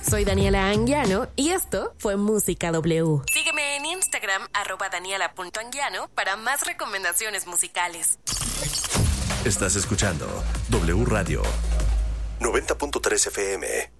Soy Daniela Anguiano y esto fue Música W. Sígueme en Instagram, @daniela.anguiano, para más recomendaciones musicales. Estás escuchando W Radio 90.3 FM.